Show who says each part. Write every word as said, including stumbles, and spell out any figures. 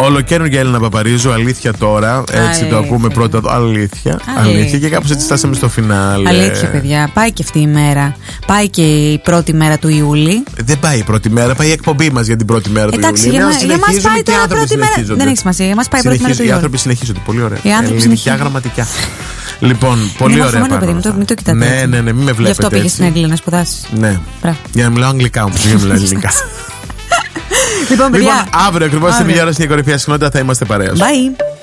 Speaker 1: Ολοκαίνουργια Έλληνα Παπαρίζου, αλήθεια τώρα. Έτσι Ά, το ακούμε πρώτα. Αλήθεια. Αλήθεια. Αλήθεια. Και κάπως έτσι φτάσαμε στο φινάλε.
Speaker 2: Αλήθεια, παιδιά. Πάει και αυτή η μέρα. Πάει και η πρώτη μέρα του Ιούλη.
Speaker 1: Δεν πάει η πρώτη μέρα, πάει η εκπομπή μας για την πρώτη μέρα του
Speaker 2: Εντάξει,
Speaker 1: Ιούλη.
Speaker 2: Εντάξει, για μας πάει τώρα πρώτη μέρα. Δεν έχει σημασία. Για μας πάει πρώτη μέρα του Ιούλη.
Speaker 1: Οι άνθρωποι συνεχίζονται. Πολύ ωραία.
Speaker 2: Οι άνθρωποι συνεχίζονται.
Speaker 1: Γραμματικά. Λοιπόν, πολύ ωραία.
Speaker 2: Μην το, μην, μην το κοιτάτε.
Speaker 1: Ναι, ναι, ναι, μην με βλέπετε.
Speaker 2: Γι' αυτό πήγε στην Αγγλία να σπουδάσει.
Speaker 1: Ναι. Μπράβο. Για να μιλάω αγγλικά όμως, για να μιλάω ελληνικά.
Speaker 2: Λοιπόν, παιδιά,
Speaker 1: λοιπόν, αύριο ακριβώς στην ίδια ώρα στην κορυφαία συχνότητα θα είμαστε παρέα.
Speaker 2: Bye.